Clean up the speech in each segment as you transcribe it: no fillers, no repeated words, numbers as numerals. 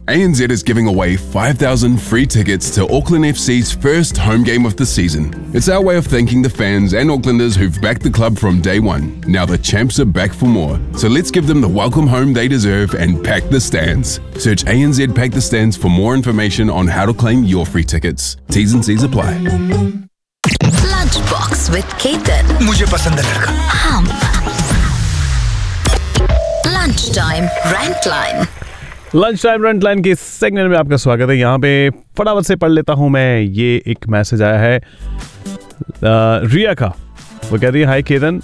ANZ is giving away 5,000 free tickets to Auckland FC's first home game of the season. It's our way of thanking the fans and Aucklanders who've backed the club from day one. Now the champs are back for more, so let's give them the welcome home they deserve and pack the stands. Search ANZ Pack the Stands for more information on how to claim your free tickets. T's and C's apply. Lunchbox with Ketan. मुझे पसंद है लड़का. Lunch time rant line. Lunch time runt line के segment में आपका स्वागत है। यहाँ पे फटाफट से पढ़ लेता हूँ मैं। ये एक मैसेज आया है रिया का। वो कहती है हाय केतन,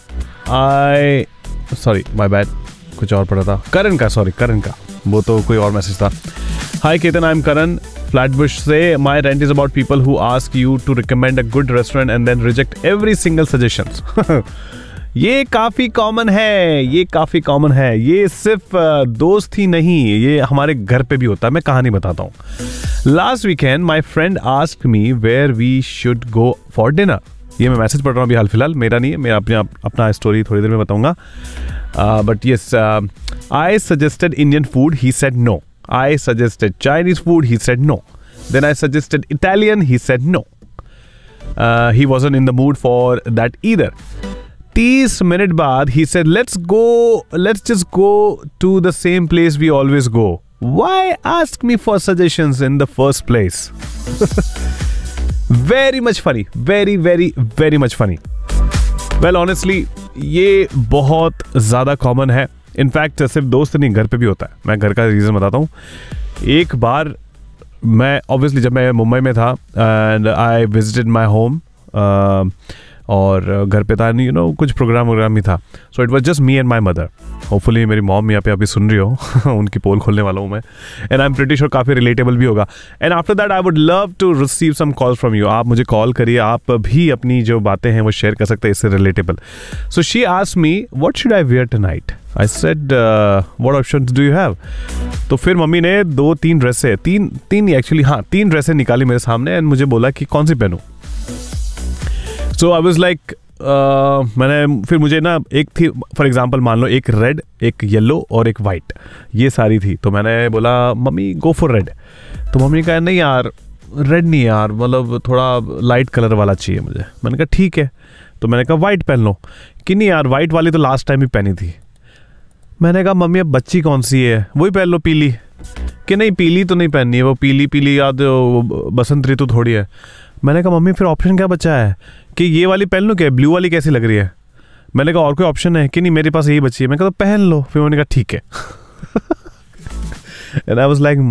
सॉरी माय बैड, कुछ और पढ़ा था। करण का, वो तो कोई और मैसेज था। हाय केतन, आई एम करण फ्लैटबुश से। My rent is about people who ask you to recommend a good restaurant and then reject every single suggestions. ये काफ़ी कॉमन है। ये सिर्फ दोस्त ही नहीं, ये हमारे घर पे भी होता है। मैं कहानी बताता हूँ। Last weekend my friend asked me where we should go for dinner. ये मैं मैसेज पढ़ रहा हूँ अभी हाल फिलहाल, मेरा नहीं है, मैं अपना स्टोरी थोड़ी देर में बताऊँगा। But yes, I suggested Indian food, he said no. I suggested Chinese food, he said no. Then I suggested Italian, he said no. He wasn't in the mood for that either. 30 minutes बाद he said let's just go to the same place we always go. Why ask me for suggestions in the first place? Very much funny, very much funny. Well, honestly ये बहुत ज़्यादा common है। In fact सिर्फ दोस्त नहीं, घर पे भी होता है। मैं घर का रीज़न बताता हूँ। एक बार मैं ऑब्वियसली जब मैं मुंबई में था and I visited my home, और घर पे था नहीं, कुछ प्रोग्राम ही था। So it was just me and my mother. Hopefully मेरी मॉम यहाँ पे अभी सुन रही हो उनकी पोल खोलने वाला हूँ मैं। And I am pretty sure काफ़ी रिलेटेबल भी होगा। And after that I would love to receive some calls from you. आप मुझे कॉल करिए, आप भी अपनी जो बातें हैं वो शेयर कर सकते हैं इससे relatable. So she asked me what should I where tonight. I said what options do you have. तो फिर मम्मी ने तीन ड्रेसें निकाली मेरे सामने एंड मुझे बोला कि कौन सी पहनूँ। सो आई वॉज लाइक, फिर मुझे ना एक थी, फॉर एग्जाम्पल मान लो एक रेड, एक येलो और एक वाइट, ये सारी थी। तो मैंने बोला मम्मी गो फॉर रेड। तो मम्मी ने कहा नहीं यार रेड नहीं यार, मतलब थोड़ा लाइट कलर वाला चाहिए मुझे। मैंने कहा ठीक है। तो मैंने कहा वाइट पहन लो। कि नहीं यार वाइट वाली तो लास्ट टाइम ही पहनी थी। मैंने कहा मम्मी अब बच्ची कौन सी है, वही पहन लो पीली। कि नहीं पीली तो नहीं पहननी है, वो पीली याद बसंत ऋतु थोड़ी है। मैंने कहा मम्मी फिर ऑप्शन क्या बचा है कि ये वाली पहन लो, क्या ब्लू वाली कैसी लग रही है। मैंने कहा और कोई ऑप्शन है कि नहीं मेरे पास यही बची है। मैं कहा तो पहन लो। फिर मैंने कहा ठीक है। And I was like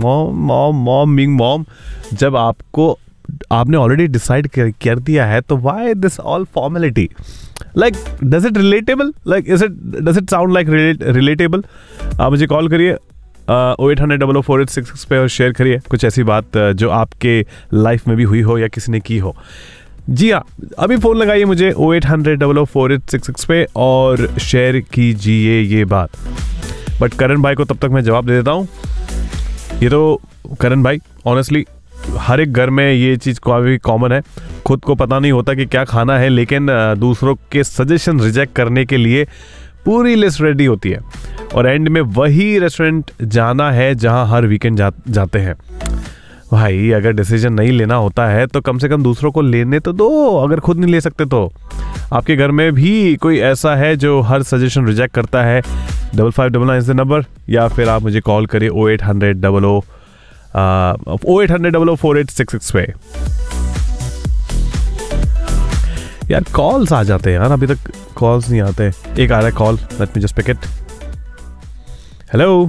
mom, जब आपने ऑलरेडी डिसाइड कर दिया है तो why this all formality. Like does it relatable, like does it sound like relatable. आप मुझे कॉल करिए 0800-004866 पे और शेयर करिए कुछ ऐसी बात जो आपके लाइफ में भी हुई हो या किसी ने की हो। जी हाँ, अभी फ़ोन लगाइए मुझे 0800-004866 पे और शेयर कीजिए ये बात। बट करण भाई को तब तक मैं जवाब दे देता हूँ। ये तो करण भाई ऑनेस्टली हर एक घर में ये चीज़ काफ़ी कॉमन है। खुद को पता नहीं होता कि क्या खाना है, लेकिन दूसरों के सजेशन रिजेक्ट करने के लिए पूरी लिस्ट रेडी होती है और एंड में वही रेस्टोरेंट जाना है जहां हर वीकेंड जाते हैं। भाई अगर डिसीजन नहीं लेना होता है तो कम से कम दूसरों को लेने तो दो, अगर खुद नहीं ले सकते तो। आपके घर में भी कोई ऐसा है जो हर सजेशन रिजेक्ट करता है? 5599 इज द नंबर, या फिर आप मुझे कॉल करिए 0800-004866 पे। यार कॉल्स आ जाते हैं यार, अभी तक कॉल्स नहीं आते। एक आ रहा है call, let me just pick it. Hello,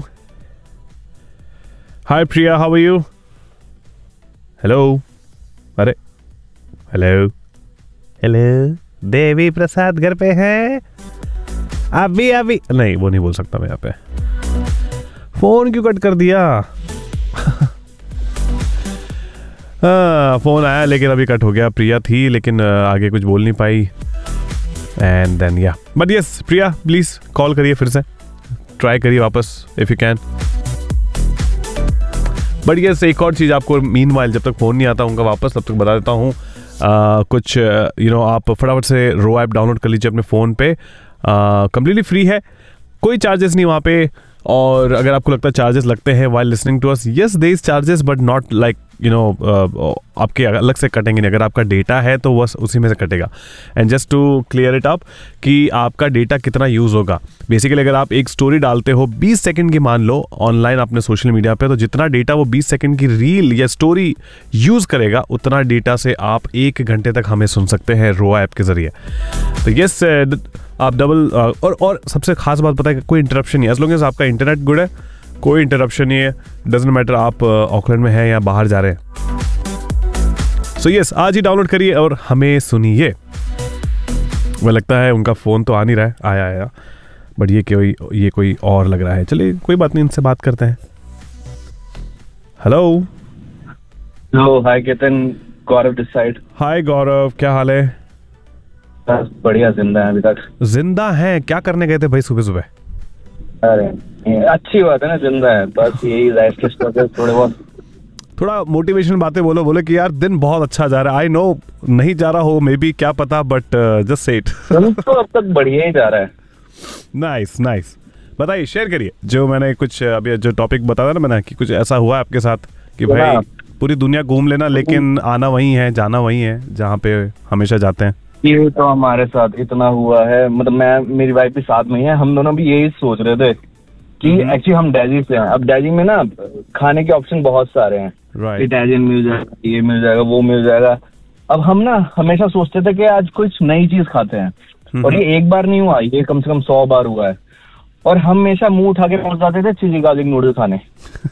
hi Priya, how are you? Hello, अरे हेलो देवी प्रसाद घर पे हैं? अभी नहीं, वो नहीं बोल सकता मैं यहाँ पे। फोन क्यों कट कर दिया? फोन आया लेकिन अभी कट हो गया। प्रिया थी लेकिन आगे कुछ बोल नहीं पाई। एंड देन या but yes, Priya please call करिए, फिर से ट्राई करिए वापस if you can. But yes, एक और चीज़ आपको मीनवाइल जब तक फ़ोन नहीं आता उनका वापस, तब तक बता देता हूँ। कुछ आप फटाफट से रो ऐप डाउनलोड कर लीजिए अपने फ़ोन पे। कम्प्लीटली फ्री है, कोई चार्जेस नहीं वहाँ पे। और अगर आपको लगता है चार्जेस लगते हैं while listening to us, yes there is charges but not like आपके अलग से कटेंगे नहीं. अगर आपका डेटा है तो बस उसी में से कटेगा. And just to clear it up कि आपका डेटा कितना यूज़ होगा. बेसिकली अगर आप एक स्टोरी डालते हो 20 सेकंड की, मान लो ऑनलाइन अपने सोशल मीडिया पे, तो जितना डेटा वो 20 सेकंड की रील या स्टोरी यूज़ करेगा उतना डेटा से आप 1 घंटे तक हमें सुन सकते हैं रोआ ऐप के ज़रिए. तो यस आप डबल और सबसे खास बात पता है, कोई इंटरप्शन नहीं है. एज लॉन्ग एज आपका इंटरनेट गुड है, कोई इंटरप्शन नहीं है. डजंट मैटर आप ऑकलैंड में हैं या बाहर जा रहे हैं. सो यस आज ही डाउनलोड करिए और हमें सुनिए. मुझे लगता है उनका फ़ोन तो आ नहीं रहा है. आया बट ये कोई और लग रहा है. चलिए कोई बात नहीं, इनसे बात करते हैं. Hello. Hi Ketan, Gaurav this side. हाय गौरव, क्या हाल है? बस बढ़िया, जिंदा है अभी तक. जिंदा है? क्या करने गए थे भाई सुबह सुबह? अरे अच्छी बात है ना, जिंदा है. बस यही लाइफ के स्ट्रगल थोड़े बहुत. थोड़ा मोटिवेशनल बातें बोले कि यार दिन बहुत अच्छा जा रहा है. आई नो नहीं जा रहा हो मे बी, क्या पता, बट जस्ट से इट. तो अब तक बढ़िया ही जा रहा है. नाइस. बताइए, शेयर करिए. जो मैंने कुछ अभी जो टॉपिक बताया ना मैंने, कि कुछ ऐसा हुआ आपके साथ कि भाई पूरी दुनिया घूम लेना लेकिन आना वही है, जाना वही है जहाँ पे हमेशा जाते हैं. ये तो हमारे साथ इतना हुआ है. मतलब मेरी वाइफ भी साथ में ही है. हम दोनों भी यही सोच रहे थे कि एक्चुअली हम दिल्ली से हैं. अब दिल्ली में ना खाने के ऑप्शन बहुत सारे हैं. इटालियन मिल जाएगा, ये मिल जाएगा, वो मिल जाएगा. अब हम ना हमेशा सोचते थे कि आज कुछ नई चीज खाते हैं. और ये एक बार नहीं हुआ, ये कम से कम 100 बार हुआ है. और हम हमेशा मुंह उठा के पहुंच जाते थे चिली गार्लिक नूडल खाने.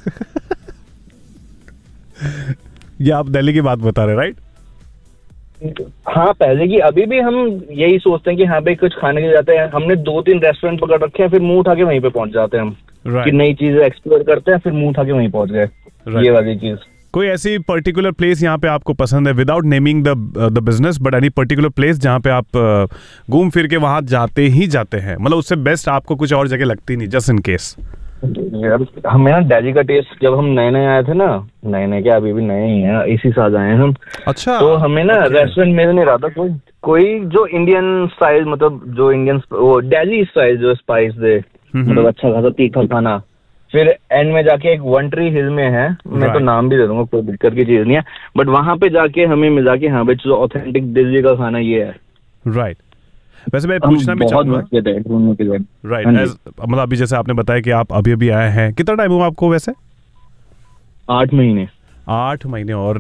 ये आप दिल्ली की बात बता रहे, राइट? हाँ, पहले की. अभी भी हम यही सोचते हैं कि हाँ भाई कुछ खाने के जाते हैं. हमने 2-3 रेस्टोरेंट पकड़ रखे हैं, फिर मुंह उठा के वहीं पे पहुंच जाते हैं हम. कि नई चीजें एक्सप्लोर करते हैं, फिर मुंह उठा के वहीं पहुंच गए. ये वाली चीज. कोई ऐसी पर्टिकुलर प्लेस यहाँ पे आपको पसंद है, without naming the business, but any particular place जहाँ पे आप घूम फिर के वहां जाते हैं, मतलब उससे बेस्ट आपको कुछ और जगह लगती नहीं, जस्ट इन केस? हमें ना दिल्ली का टेस्ट, जब हम नए आए थे ना, नए क्या अभी भी नए ही हैं, इसी साल आए हैं हम. अच्छा. तो हमें ना रेस्टोरेंट मिल नहीं रहा था कोई जो इंडियन स्टाइल, मतलब जो इंडियन वो दिल्ली स्टाइल जो स्पाइस दे, मतलब अच्छा खासा तीखा खाना. फिर एंड में जाके एक वन ट्री हिल में है, मैं तो नाम भी दे दूंगा, कोई दिक्कत की चीज नहीं है. बट वहां पे जाके हमें मिला कि हाँ भाई जो ऑथेंटिक दिल्ली का खाना ये है. राइट. वैसे मैं पूछना भी चाहूंगा. राइट. मतलब अभी जैसे आपने बताया कि आप अभी आए हैं, कितना टाइम हुआ आपको वैसे? 8 महीने. 8 महीने. और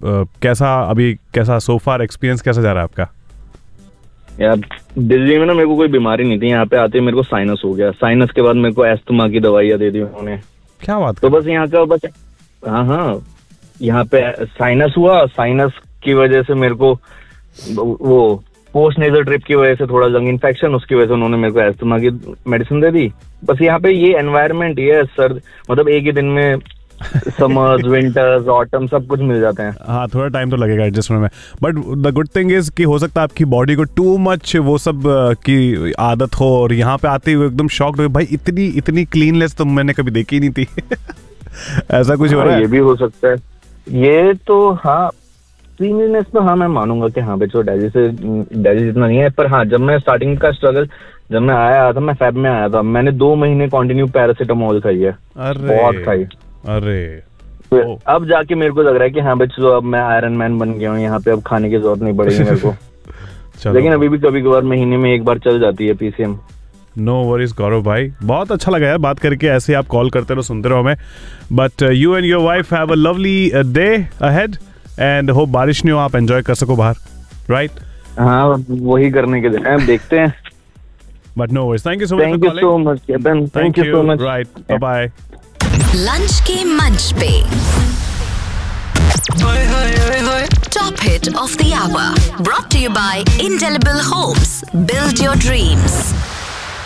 कैसा सो फार एक्सपीरियंस कैसा जा रहा है आपका? यार दिल्ली में ना मेरे को कोई बीमारी नहीं थी. यहाँ पे आते मेरे को साइनस हो गया. साइनस के बाद मेरे को एस्थमा की दवाइयाँ दे दी उन्होंने. क्या बात? तो बस यहाँ का बस. हाँ, यहाँ पे साइनस हुआ. साइनस की वजह से मेरे को वो पोस्ट नेजल ट्रिप की वजह से थोड़ा लंग इन्फेक्शन, उसकी वजह से उन्होंने मेरे को एस्थमा की मेडिसिन दे दी. बस यहाँ पे ये एनवायरनमेंट ये है सर्द, मतलब एक ही दिन में समर्स, विंटर्स, ऑटम सब कुछ मिल जाते हैं. हाँ, थोड़ा टाइम तो लगेगा एडजस्ट होने में. But the good thing is कि हो सकता है आपकी बॉडी को टू मच वो सब की आदत हो और यहाँ पे आते हुए एकदम शॉक्ड हो, भाई इतनी क्लीननेस तो मैंने कभी देखी ही नहीं थी. ऐसा कुछ हो रहा है? ये भी हो सकता है. ये तो हाँ, क्लीनलीनेस तो हाँ मैं मानूंगा कि हाँ बच्चों दिल्ली जितना नहीं है. पर हाँ, जब मैं स्टार्टिंग का स्ट्रगल, जब मैं आया था, मैं फेब में आया था, मैंने 2 महीने कंटिन्यू पैरासिटामोल खाई है. बहुत खाई. अरे अब जाके मेरे को लग रहा है कि हाँ बच्चों अब मैं आयरन मैन बन गया हूँ. यहाँ पे अब खाने की जरूरत नहीं पड़ेगी मेरे को. लेकिन अभी भी कभी कभार महीने में एक बार चल जाती है पीसीएम. नो वरीज गौरव भाई, बहुत अच्छा लगा यार बात करके. ऐसे आप कॉल करते रहो, सुनते रहो हमें. But you and your wife have a lovely day ahead and hope बारिश नहीं हो, आप एंजॉय कर सको बाहर. राइट? हाँ, वही करने के लिए देखते हैं. But no worries. Thank you so much. Thank you so much Ketan. Thank you so much. Right, bye bye. Lunch के मंच पे top hit of the our, brought to you bye indelible Holmes. Build your dreams.